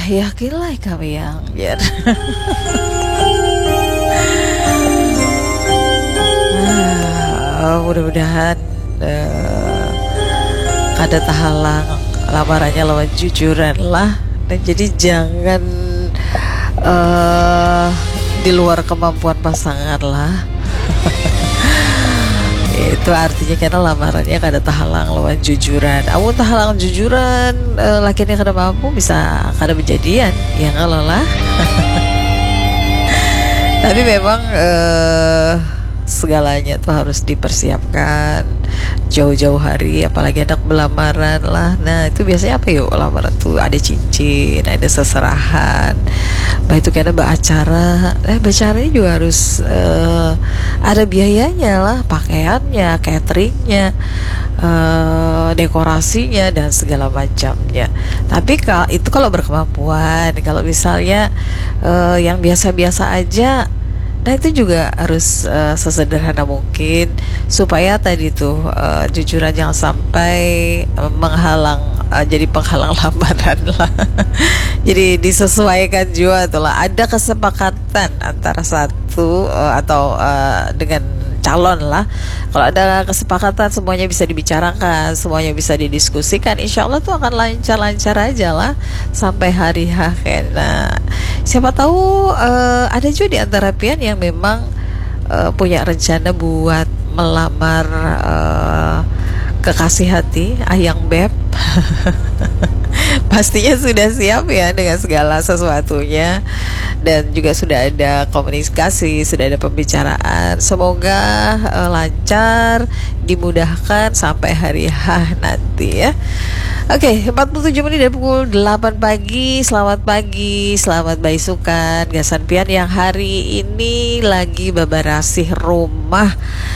yakinlah kami yang biar. Mudah-mudahan kada tahalang lamarannya lawan jujuran lah. Dan jadi jangan di luar kemampuan pasangan lah. Itu artinya karena lamarannya kada tahalang lawan jujuran. Amun tahalang jujuran, lakinya kada mampu bisa kada berjadian, ya kalau lah. Tapi memang segalanya tuh harus dipersiapkan jauh-jauh hari, apalagi anak belamaran lah. Nah itu biasanya apa yuk lamaran tuh, ada cincin, ada seserahan, itu karena beracara. Beracaranya juga harus ada biayanya lah, pakaiannya, cateringnya, dekorasinya dan segala macamnya. Tapi itu kalau berkemampuan. Kalau misalnya yang biasa-biasa aja, nah itu juga harus sesederhana mungkin supaya tadi tuh jujuran jangan sampai menghalang, jadi penghalang lamaran lah. Jadi disesuaikan juga tuh lah, ada kesepakatan antara satu atau dengan calon lah. Kalau ada kesepakatan, semuanya bisa dibicarakan, semuanya bisa didiskusikan, insya Allah tuh akan lancar-lancar aja lah sampai hari akhir. Nah siapa tahu ada juga di antara pian yang memang punya rencana buat melamar kekasih hati, ayang beb. Pastinya sudah siap ya dengan segala sesuatunya, dan juga sudah ada komunikasi, sudah ada pembicaraan. Semoga lancar, dimudahkan sampai hari H nanti ya. Oke, 47 menit dari pukul 8 pagi. Selamat pagi, selamat baisukan gasan pian yang hari ini lagi babarasih rumah.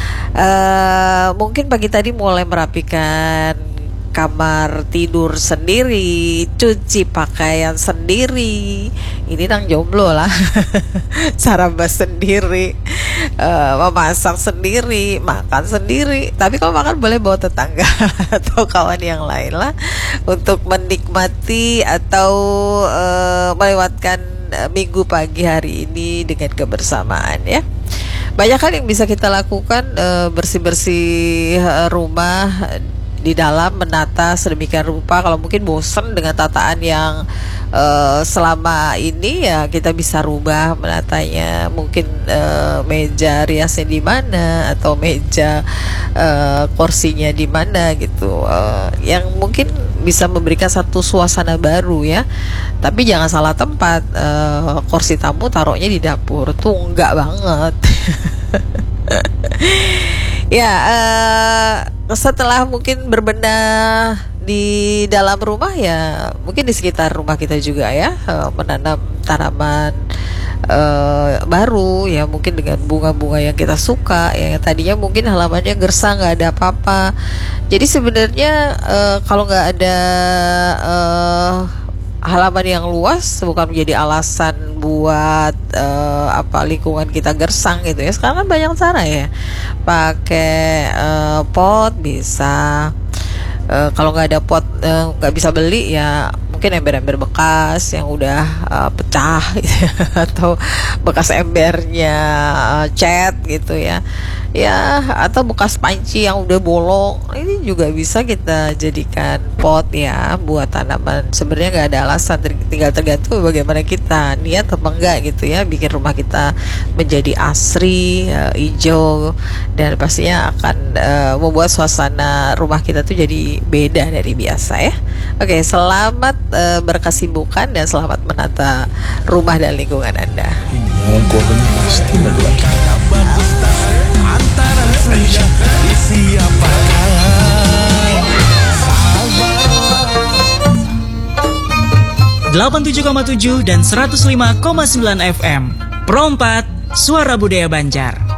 Mungkin pagi tadi mulai merapikan kamar tidur sendiri, cuci pakaian sendiri. Ini nang jomblo lah. Sarabas sendiri, memasak sendiri, makan sendiri. Tapi kalau makan boleh bawa tetangga atau kawan yang lain lah, untuk menikmati atau melewatkan minggu pagi hari ini dengan kebersamaan ya. Banyak hal yang bisa kita lakukan, bersih-bersih rumah di dalam, menata sedemikian rupa. Kalau mungkin bosan dengan tataan yang selama ini, ya kita bisa rubah menatanya. Mungkin meja riasnya di mana, atau meja kursinya di mana gitu, yang mungkin bisa memberikan satu suasana baru ya. Tapi jangan salah tempat, kursi tamu taruhnya di dapur tuh enggak banget. Ya, setelah mungkin berbenah di dalam rumah ya, mungkin di sekitar rumah kita juga ya, menanam tanaman baru ya, mungkin dengan bunga-bunga yang kita suka ya. Tadinya mungkin halamannya gersang, nggak ada apa-apa. Jadi sebenarnya kalau nggak ada halaman yang luas bukan menjadi alasan buat lingkungan kita gersang gitu ya. Sekarang kan banyak cara ya, pakai pot bisa. Kalau nggak ada pot, nggak bisa beli ya, mungkin ember-ember bekas yang udah pecah gitu, atau bekas embernya cat gitu ya, atau bekas panci yang udah bolong. Ini juga bisa kita jadikan pot ya buat tanaman. Sebenarnya nggak ada alasan, tinggal tergantung bagaimana kita niat apa enggak gitu ya, bikin rumah kita menjadi asri, hijau, dan pastinya akan membuat suasana rumah kita tuh jadi beda dari biasa ya. Oke, selamat berkesibukan dan selamat menata rumah dan lingkungan Anda. Ini gua pasti mendoakan antara siapa 87,7 dan 105,9 FM Pro 4 Suara Budaya Banjar.